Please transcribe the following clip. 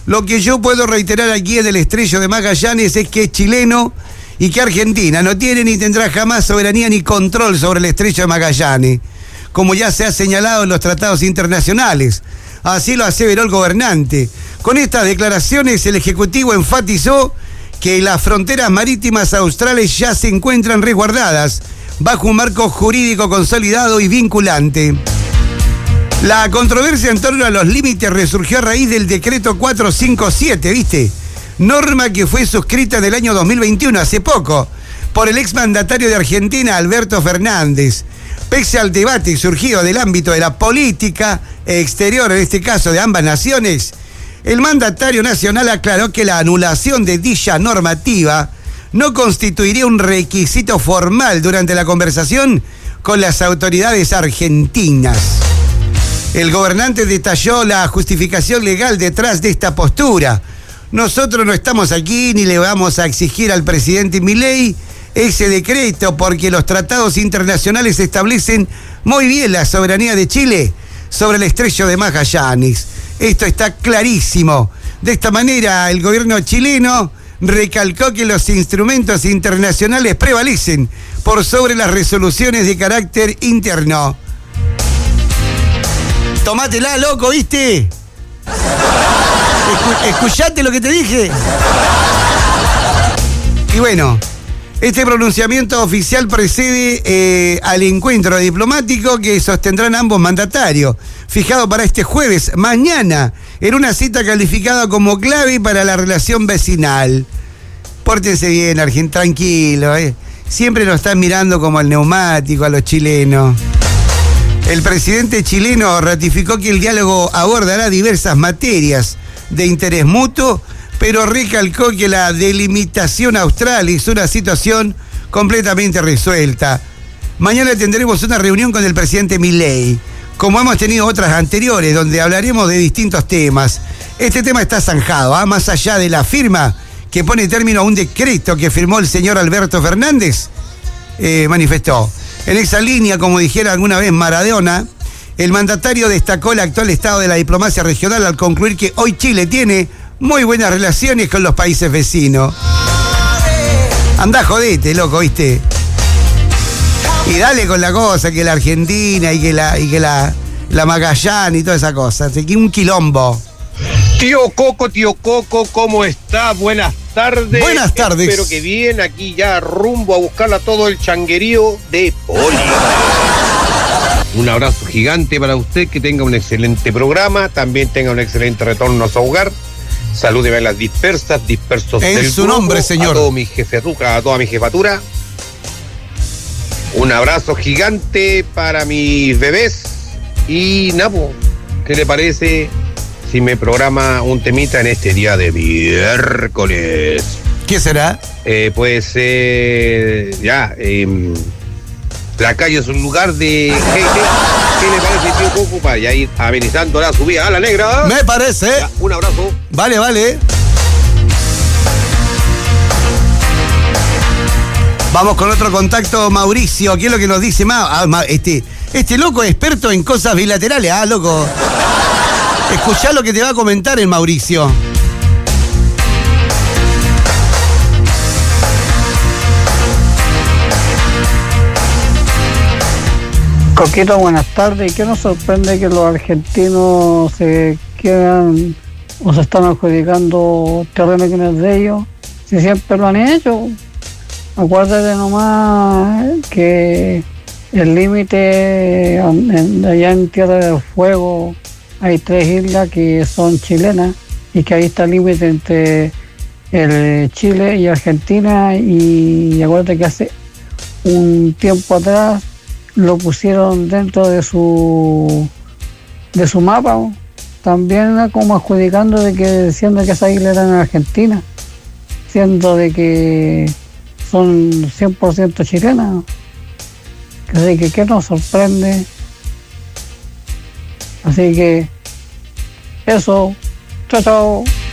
Lo que yo puedo reiterar aquí en el Estrecho de Magallanes es que es chileno y que Argentina no tiene ni tendrá jamás soberanía ni control sobre el Estrecho de Magallanes, como ya se ha señalado en los tratados internacionales. Así lo aseveró el gobernante. Con estas declaraciones, el Ejecutivo enfatizó que las fronteras marítimas australes ya se encuentran resguardadas bajo un marco jurídico consolidado y vinculante. La controversia en torno a los límites resurgió a raíz del decreto 457, ¿viste? Norma que fue suscrita en el año 2021, hace poco, por el exmandatario de Argentina, Alberto Fernández. Pese al debate surgido del ámbito de la política exterior, en este caso de ambas naciones, el mandatario nacional aclaró que la anulación de dicha normativa no constituiría un requisito formal durante la conversación con las autoridades argentinas. El gobernante detalló la justificación legal detrás de esta postura. Nosotros no estamos aquí ni le vamos a exigir al presidente Milei ese decreto porque los tratados internacionales establecen muy bien la soberanía de Chile sobre el Estrecho de Magallanes. Esto está clarísimo. De esta manera, el gobierno chileno recalcó que los instrumentos internacionales prevalecen por sobre las resoluciones de carácter interno. Tomátela, loco, ¿viste? ¿Escuchaste lo que te dije? Y bueno, este pronunciamiento oficial precede al encuentro diplomático que sostendrán ambos mandatarios, fijado para este jueves, mañana, en una cita calificada como clave para la relación vecinal. Pórtense bien, Argentina, tranquilo, Siempre nos están mirando como al neumático a los chilenos. El presidente chileno ratificó que el diálogo abordará diversas materias de interés mutuo, pero recalcó que la delimitación austral es una situación completamente resuelta. Mañana tendremos una reunión con el presidente Milei, como hemos tenido otras anteriores, donde hablaremos de distintos temas. Este tema está zanjado, más allá de la firma que pone término a un decreto que firmó el señor Alberto Fernández, manifestó. En esa línea, como dijera alguna vez Maradona, el mandatario destacó el actual estado de la diplomacia regional al concluir que hoy Chile tiene muy buenas relaciones con los países vecinos. Andá, jodete, loco, ¿viste? Y dale con la cosa, que la Argentina y que la Magallanes y toda esa cosa. Así que un quilombo. Tío Coco, ¿cómo está? Buenas tardes. Buenas tardes. Espero que bien, aquí ya rumbo a buscarla todo el changuerío de Poli. Un abrazo gigante para usted, que tenga un excelente programa, también tenga un excelente retorno a su hogar. Salúdeme a las dispersos en del su grupo, nombre, señor. A toda mi jefatura. Un abrazo gigante para mis bebés. Y Napo, ¿qué le parece si me programa un temita en este día de miércoles? ¿Qué será? Pues la calle es un lugar de gente. ¿Qué le parece, tío Coco, para ya ir amenizando la subida a la negra? Me parece. Ya, un abrazo. Vale. Vamos con otro contacto, Mauricio. ¿Qué es lo que nos dice este loco es experto en cosas bilaterales? Loco. Escuchá lo que te va a comentar el Mauricio. Coquito, buenas tardes. ¿Qué nos sorprende que los argentinos se quedan o se están adjudicando terreno que no es de ellos? Si siempre lo han hecho. Acuérdate nomás que el límite allá en Tierra del Fuego hay 3 islas que son chilenas y que ahí está el límite entre Chile y Argentina, y acuérdate que hace un tiempo atrás lo pusieron dentro de su mapa, también como adjudicando diciendo que esas islas eran en Argentina, siendo de que son 100% chilenas. Así que ¿qué nos sorprende? Así que eso, chao.